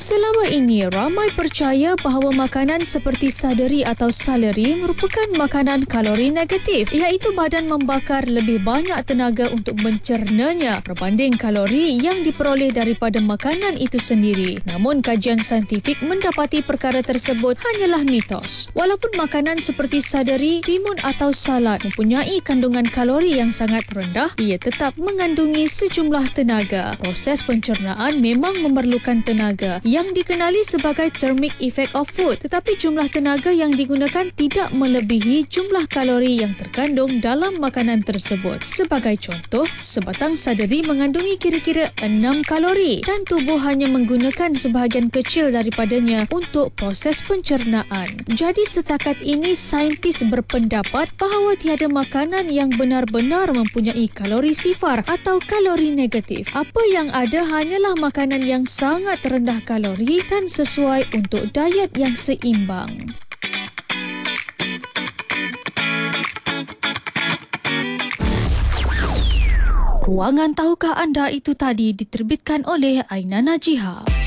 Selama ini, ramai percaya bahawa makanan seperti saderi atau seleri merupakan makanan kalori negatif, iaitu badan membakar lebih banyak tenaga untuk mencernanya berbanding kalori yang diperoleh daripada makanan itu sendiri. Namun, kajian saintifik mendapati perkara tersebut hanyalah mitos. Walaupun makanan seperti saderi, timun atau salad mempunyai kandungan kalori yang sangat rendah, ia tetap mengandungi sejumlah tenaga. Proses pencernaan memang memerlukan tenaga yang dikenali sebagai thermic effect of food, tetapi jumlah tenaga yang digunakan tidak melebihi jumlah kalori yang terkandung dalam makanan tersebut. Sebagai contoh, sebatang saderi mengandungi kira-kira 6 kalori dan tubuh hanya menggunakan sebahagian kecil daripadanya untuk proses pencernaan. Jadi setakat ini saintis berpendapat bahawa tiada makanan yang benar-benar mempunyai kalori sifar atau kalori negatif. Apa yang ada hanyalah makanan yang sangat rendah kalori dan sesuai untuk diet yang seimbang. Ruangan Tahukah Anda itu tadi diterbitkan oleh Aina Najiha.